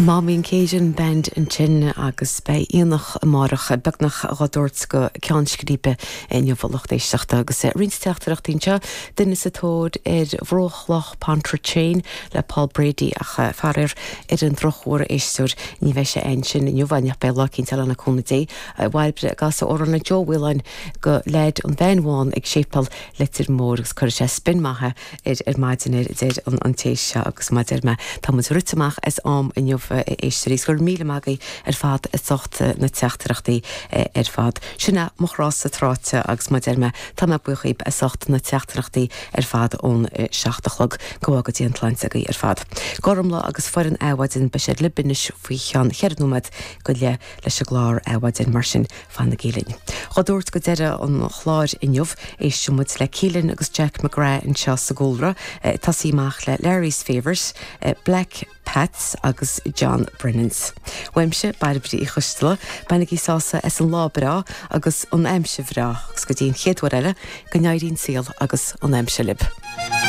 Mámín Cajun band an tin agus bei íonach amárach begnach gadúirt go ceanscríbe inneomhlacht éisteachta agus rinsteachtarachtaínse duine sa tód bhróchlach Pontchartrain le Paul Brady a farir an drochúir éistúr ní bheith sé ein sin inniuhaine be lacinn tal na cúnadé bhilbre gas orna Joe Whelan go leid an bhéinháin ag sépal litir mór agus chuir sé spinmathe maidinir an téise agus maidir me tá rutamach as am inniuh éisteéis gur míle magaí fad socht na teachtarachtaí fad. Sinna morrás sa tráte agus maidirme tá buchaíb socht na teachtarachtaí fad ón seachtalog go agadtí an Atlanticaí fad. Gormla agus foiran áhaidin be sé libinis faoi chean cheirnúmad go le leis a glár áhaidin mar sin fan na gélinn. Chodúirt go deire an chláir inniuh éisiúmid le Keelan agus Jack McGrath an seo sa gólra tasíach le Larry's Favours, Black Pats agus John Brennans. Weimse bairibrí I chustala, bainnig í sása as an lábrá agus an aimse bhrá, agus go dtíon chéadhar eile go neirín síl agus an aimse lib.